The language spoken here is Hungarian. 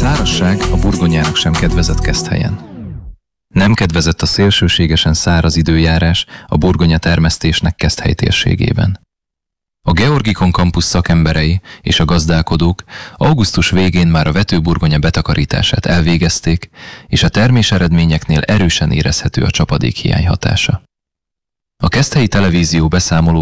szárazság a burgonyának sem kedvezett Keszthelyen. Nem kedvezett a szélsőségesen száraz időjárás a burgonya termesztésnek Keszthely térségében. A Georgikon Campus szakemberei és a gazdálkodók augusztus végén már a vetőburgonya betakarítását elvégezték, és a termés eredményeknél erősen érezhető a csapadékhiány hatása. A Keszthelyi Televízió beszámoló